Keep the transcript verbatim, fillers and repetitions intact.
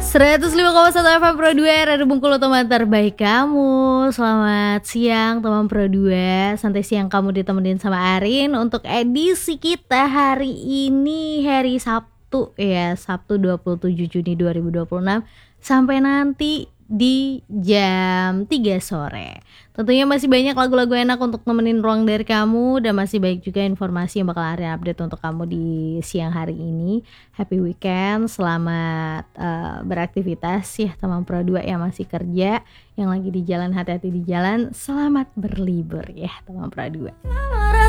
seratus lima koma satu F M Pro dua, Radio Bengkulu, teman terbaik kamu. Selamat siang teman Pro dua. Santai siang kamu ditemenin sama Arin untuk edisi kita hari ini, hari Sabtu ya, Sabtu dua puluh tujuh Juni dua ribu dua puluh enam sampai nanti di jam tiga sore. Tentunya masih banyak lagu-lagu enak untuk nemenin ruang dari kamu, dan masih banyak juga informasi yang bakal Arin update untuk kamu di siang hari ini. Happy weekend, selamat uh, beraktivitas ya teman Pro dua yang masih kerja, yang lagi di jalan hati-hati di jalan, selamat berlibur ya teman Pro dua.